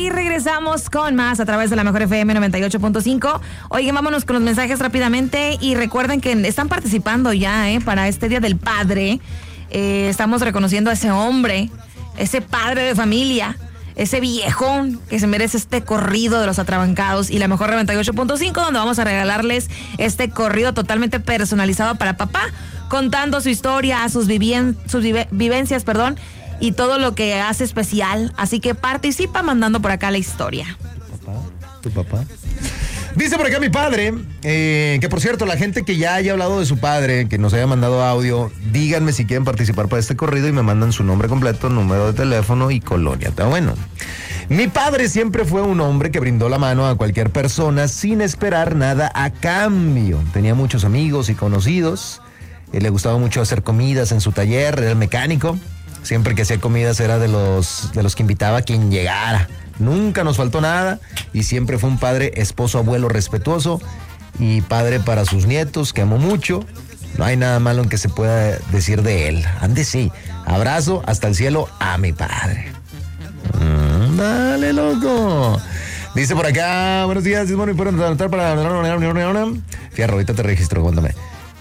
Y regresamos con más a través de la Mejor FM 98.5. Oigan, vámonos con los mensajes rápidamente y recuerden que están participando ya para este Día del Padre. Estamos reconociendo a ese hombre, ese padre de familia, ese viejón que se merece este corrido de los atrabancados y la Mejor 98.5, donde vamos a regalarles este corrido totalmente personalizado para papá, contando su historia, sus vivencias, y todo lo que hace especial. Así que participa mandando por acá la historia. ¿Tu papá? Dice por acá mi padre, que por cierto, la gente que ya haya hablado de su padre, que nos haya mandado audio, díganme si quieren participar para este corrido y me mandan su nombre completo, número de teléfono y colonia. Está bueno. Mi padre siempre fue un hombre que brindó la mano a cualquier persona sin esperar nada a cambio. Tenía muchos amigos y conocidos. Le gustaba mucho hacer comidas en su taller, era el mecánico. Siempre que hacía comidas era de los que invitaba a quien llegara. Nunca nos faltó nada y siempre fue un padre, esposo, abuelo respetuoso y padre para sus nietos, que amó mucho. No hay nada malo en que se pueda decir de él. Ande sí, abrazo hasta el cielo a mi padre. Dale, loco. Dice por acá, buenos días, es bueno y puedo anotar para... Fierro, ahorita te registro, cuéntame.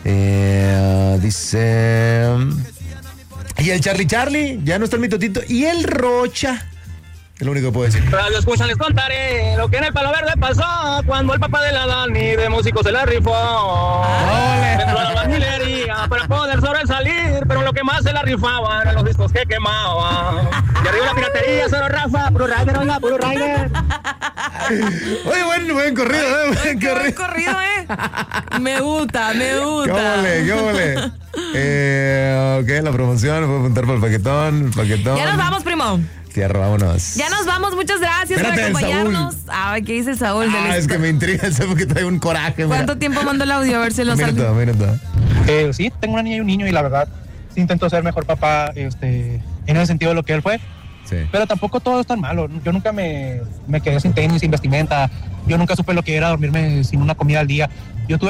Dice... Y el Charlie, ya no está el mitotito. Y el Rocha. Es lo único que puedo decir. Radio escuchan, les contaré lo que en el Palo Verde pasó cuando el papá de la Dani de músico se la rifó. Dentro de la albañilería para poder sobresalir, pero lo que más se la rifaban eran los discos que quemaban. Y arriba la piratería, solo Rafa, puro Rider, oiga, puro Rider. Oye, buen corrido, buen corrido, Me gusta. ¿Qué ole? Ok, la promoción, puedo apuntar por el paquetón. Ya nos vamos, primo. Fierro, vámonos. Ya nos vamos, muchas gracias por acompañarnos. Ay, ¿qué dice Saúl? Es que me intriga, sé porque trae un coraje. ¿Cuánto tiempo mandó el audio? A ver si lo sale. Minuto. Sí, tengo una niña y un niño y la verdad sí intento ser mejor papá en el sentido de lo que él fue. Sí. Pero tampoco todo es tan malo. Yo nunca me quedé sin tenis, sin vestimenta. Yo nunca supe lo que era dormirme sin una comida al día. Yo tuve